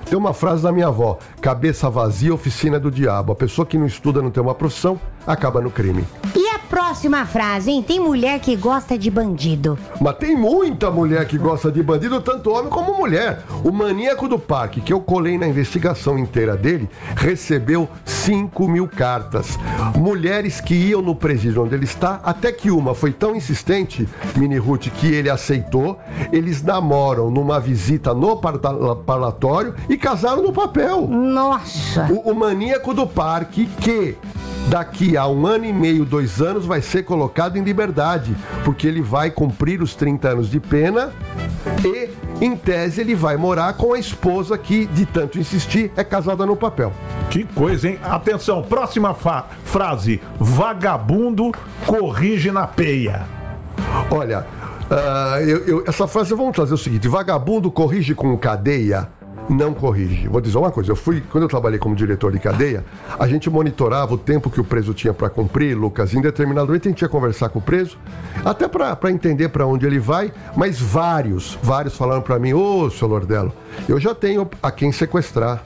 Tem uma frase da minha avó: cabeça vazia, oficina do diabo. A pessoa que não estuda, não tem uma profissão, acaba no crime. E a próxima frase, hein? Tem mulher que gosta de bandido. Mas tem muita mulher que gosta de bandido, tanto homem como mulher. O maníaco do parque, que eu colei na investigação inteira dele, recebeu 5.000 cartas. Mulheres que iam no presídio onde ele está, até que uma foi tão insistente, Mini Ruth, que ele aceitou. Eles namoram numa visita no parlatório e casaram no papel. Nossa! O maníaco do parque, que daqui a 1 ano e meio, 2 anos, vai ser colocado em liberdade, porque ele vai cumprir os 30 anos de pena e, em tese, ele vai morar com a esposa que, de tanto insistir, é casada no papel. Que coisa, hein? Atenção, próxima frase. Vagabundo corrige na peia. Olha, essa frase vamos trazer o seguinte: vagabundo corrige com cadeia? Não corrige. Vou dizer uma coisa, quando eu trabalhei como diretor de cadeia, a gente monitorava o tempo que o preso tinha para cumprir, Lucas. Em determinado momento a gente ia conversar com o preso, até para entender para onde ele vai, mas vários falaram para mim: ô, seu Lordelo, eu já tenho a quem sequestrar.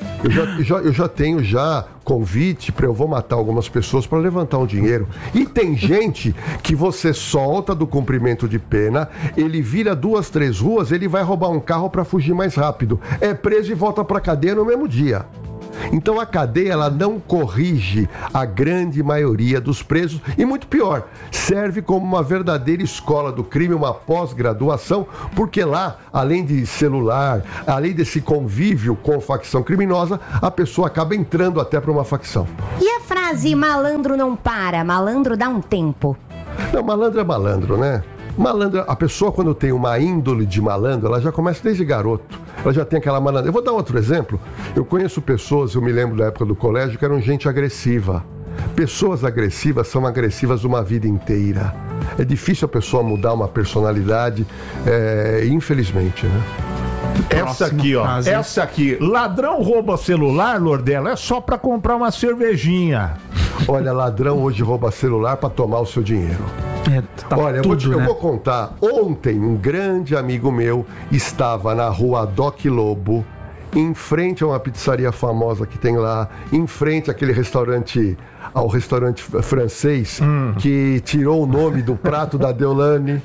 Eu já tenho convite para eu vou matar algumas pessoas para levantar um dinheiro. E tem gente que você solta do cumprimento de pena, ele vira 2, 3 ruas, ele vai roubar um carro para fugir mais rápido. É preso e volta para a cadeia no mesmo dia. Então a cadeia, ela não corrige a grande maioria dos presos e, muito pior, serve como uma verdadeira escola do crime, uma pós-graduação, porque lá, além de celular, além desse convívio com facção criminosa, a pessoa acaba entrando até para uma facção. E a frase malandro não para, malandro dá um tempo? Não, malandro é malandro, né? Malandro, a pessoa quando tem uma índole de malandro, ela já começa desde garoto. Ela já tem aquela malandra. Eu vou dar outro exemplo. Eu conheço pessoas, eu me lembro da época do colégio, que eram gente agressiva. Pessoas agressivas são agressivas uma vida inteira. É difícil a pessoa mudar uma personalidade, infelizmente, né? Essa aqui, ó. Frase. Essa aqui. Ladrão rouba celular, Lordelo, é só pra comprar uma cervejinha. Olha, ladrão hoje rouba celular pra tomar o seu dinheiro. Olha, eu vou contar. Ontem, um grande amigo meu estava na rua Doc Lobo, em frente a uma pizzaria famosa que tem lá, em frente àquele restaurante, ao restaurante francês, que tirou o nome do prato da Deolane.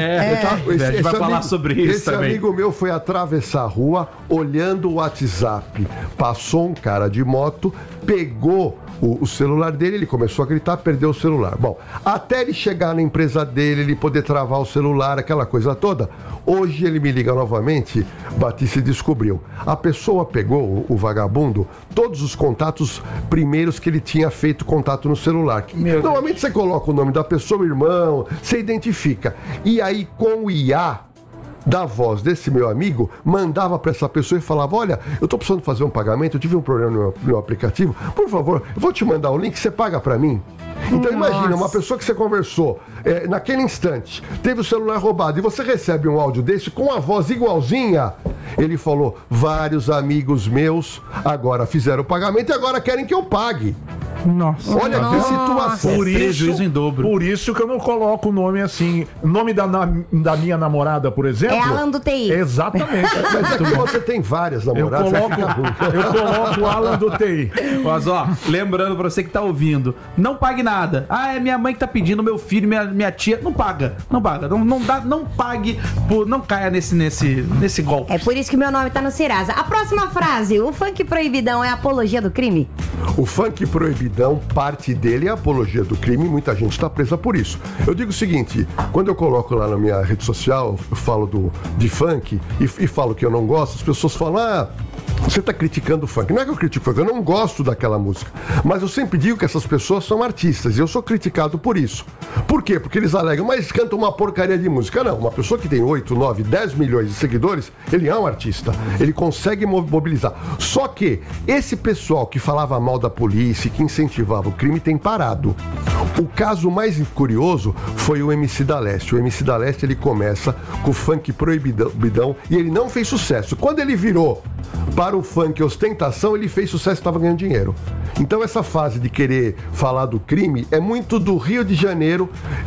A gente vai falar sobre isso também. Esse amigo meu foi atravessar a rua, olhando o WhatsApp. Passou um cara de moto, pegou o celular dele, ele começou a gritar, perdeu o celular. Bom, até ele chegar na empresa dele, ele poder travar o celular, aquela coisa toda, hoje ele me liga novamente, Batista descobriu. A pessoa pegou, o vagabundo, todos os contatos primeiros que ele tinha feito contato no celular. Normalmente você coloca o nome da pessoa, o irmão, você identifica. E aí, com o IA da voz desse meu amigo, mandava para essa pessoa e falava: olha, eu tô precisando fazer um pagamento, eu tive um problema no meu aplicativo, por favor, eu vou te mandar o link, você paga para mim? Então imagina, uma pessoa que você conversou naquele instante, teve o celular roubado e você recebe um áudio desse com a voz igualzinha. Ele falou: vários amigos meus agora fizeram o pagamento e agora querem que eu pague. Nossa. Olha que situação. Prejuízo em dobro. Por isso que eu não coloco o nome assim. O nome da minha namorada, por exemplo. É Alan do TI. Exatamente. Mas aqui você tem várias namoradas. Eu coloco o Alan do TI. Mas ó, lembrando pra você que tá ouvindo, não pague nada. Ah, é minha mãe que tá pedindo, meu filho, minha tia. Não paga. Não pague, não caia nesse golpe. É por isso que meu nome tá no Serasa. A próxima frase: o funk proibidão é apologia do crime? O funk proibidão, parte dele é a apologia do crime, muita gente está presa por isso. Eu digo o seguinte: quando eu coloco lá na minha rede social, eu falo de funk e falo que eu não gosto, as pessoas falam: você está criticando o funk. Não é que eu critico o funk, eu não gosto daquela música. Mas eu sempre digo que essas pessoas são artistas e eu sou criticado por isso. Por quê? Porque eles alegam: mas cantam uma porcaria de música. Não, uma pessoa que tem 8, 9, 10 milhões de seguidores, ele é um artista. Ele consegue mobilizar. Só que esse pessoal que falava mal da polícia e que incentivava o crime tem parado. O caso mais curioso foi o MC da Leste. O MC da Leste, ele começa com o funk proibidão e ele não fez sucesso. Quando ele virou para o funk ostentação, ele fez sucesso e estava ganhando dinheiro. Então essa fase de querer falar do crime é muito do Rio de Janeiro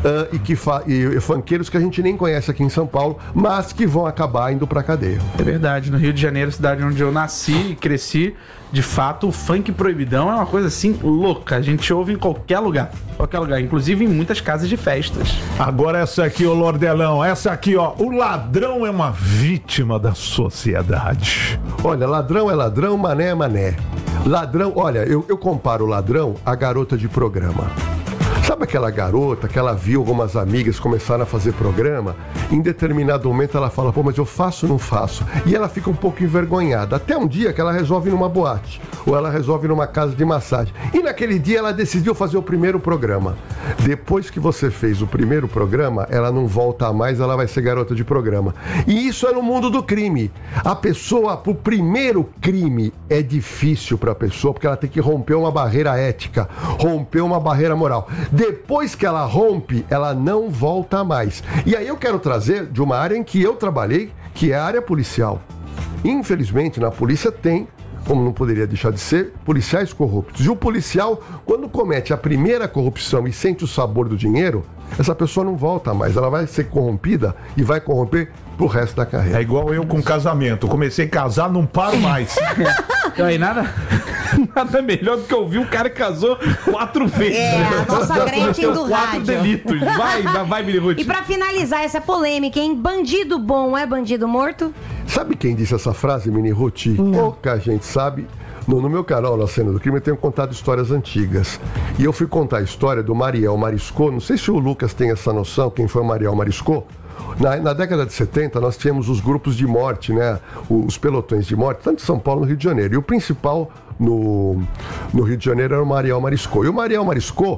e funkeiros que a gente nem conhece aqui em São Paulo, mas que vão acabar indo pra cadeia. É verdade, no Rio de Janeiro, cidade onde eu nasci e cresci, de fato, o funk proibidão é uma coisa assim louca. A gente ouve em qualquer lugar, inclusive em muitas casas de festas. Agora essa aqui, ô Lordelão, essa aqui, ó, o ladrão é uma vítima da sociedade. Olha, ladrão é ladrão, mané é mané. Ladrão, olha, eu comparo o ladrão à garota de programa. Sabe aquela garota que ela viu algumas amigas começaram a fazer programa? Em determinado momento ela fala, pô, mas eu faço ou não faço? E ela fica um pouco envergonhada. Até um dia que ela resolve ir numa boate. Ou ela resolve ir numa casa de massagem. E naquele dia ela decidiu fazer o primeiro programa. Depois que você fez o primeiro programa, ela não volta mais, ela vai ser garota de programa. E isso é no mundo do crime. A pessoa, pro primeiro crime, é difícil pra pessoa, porque ela tem que romper uma barreira ética, romper uma barreira moral. Depois que ela rompe, ela não volta mais. E aí eu quero trazer de uma área em que eu trabalhei, que é a área policial. Infelizmente, na polícia tem, como não poderia deixar de ser, policiais corruptos. E o policial, quando comete a primeira corrupção e sente o sabor do dinheiro, essa pessoa não volta mais. Ela vai ser corrompida e vai corromper pro resto da carreira. É igual eu com casamento. Comecei a casar, não paro mais. Então aí nada melhor do que ouvir um cara que casou 4 vezes. É, a nossa Gretchen do 4 rádio. delitos. Vai, Miniruth. E pra finalizar essa polêmica, hein? Bandido bom é bandido morto? Sabe quem disse essa frase, Mini Ruth? Pouca gente sabe. No meu canal, na Cena do Crime, eu tenho contado histórias antigas. E eu fui contar a história do Mariel Mariscot. Não sei se o Lucas tem essa noção, quem foi o Mariel Mariscot. Na década de 70, nós tínhamos os grupos de morte, né? Os pelotões de morte, tanto em São Paulo como no Rio de Janeiro. E o principal no Rio de Janeiro era o Mariel Mariscot. E o Mariel Mariscot,